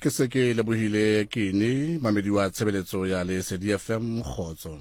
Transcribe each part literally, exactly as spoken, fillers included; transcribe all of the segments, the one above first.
Ke se ke lebohile kene mamedi wa tshebeletso ya Lesedi F M Khotso.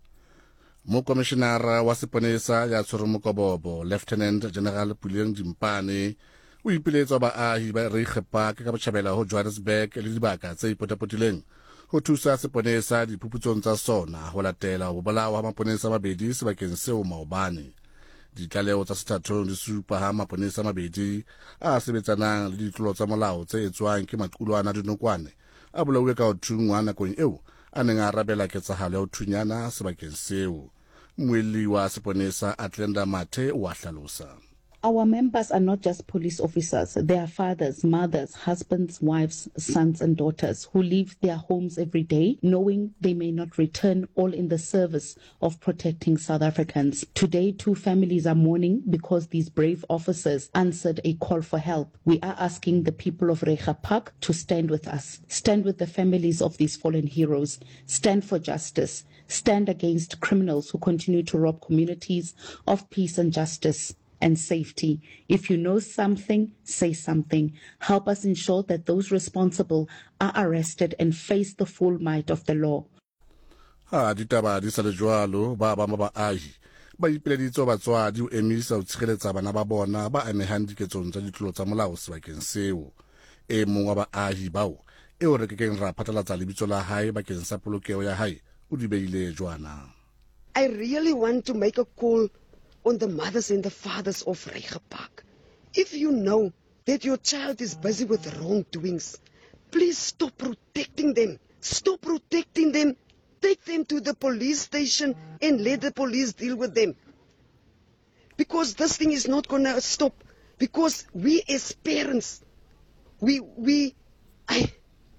Mo komishenara wa seponesa ya tshwere mokobobo Lieutenant General Puleng Dimpane o ipiletsa baahi ba Reigerpark ka botjhabela ho Johannesburg le dibaka tse ipotapotileng ho thusa seponesa diphuputsong tsa sona ho latela ho bolawa ha maponesa mabedi sebakeng seo maobane. Ditlaleho tsa sethatong di supa ha maponesa mabedi a sebetsanang le ditlolo tsa molao tse etswang ke maqulwana dinokwane a bolauwe ka ho thungwa nakong eo a neng a arabela ketsahalo ya ho thunyana sebakeng seo. Mmuelli wa seponesa Atlenda Mathe o a hlalosa. Our members are not just police officers. They are fathers, mothers, husbands, wives, sons and daughters who leave their homes every day knowing they may not return, all in the service of protecting South Africans. Today, two families are mourning because these brave officers answered a call for help. We are asking the people of Reigerpark to stand with us. Stand with the families of these fallen heroes. Stand for justice. Stand against criminals who continue to rob communities of peace and justice and safety. If you know something, say something. Help us ensure that those responsible are arrested and face the full might of the law. Ha ditaba di sa le jwalo ba ba baahi ba ipileditse batswadi o emisa ho tshireletsa bana ba bona ba amehang diketsong tsa ditlolo tsa molao sebakeng seo. E mong wa baahi bao eo re kekeng ra phatlalatsa lebitso la hae bakeng sa polokeho ya hae o di beile jwana. I really want to make a call on the mothers and the fathers of Reigerpark. If you know that your child is busy with wrongdoings, please stop protecting them. Stop protecting them. Take them to the police station and let the police deal with them. Because this thing is not going to stop. Because we as parents, we, we, I,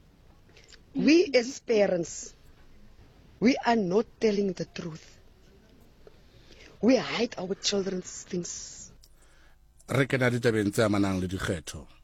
we as parents, we are not telling the truth. We hide our children's things. Re kena ditabeng tse amanang le dikgetho.